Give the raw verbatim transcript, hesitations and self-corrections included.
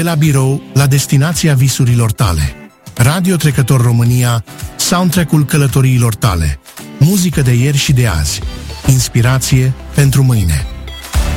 la birou la destinația visurilor tale. Radio Trecător România, soundtrack-ul călătoriilor tale. Muzică de ieri și de azi. Inspirație pentru mâine.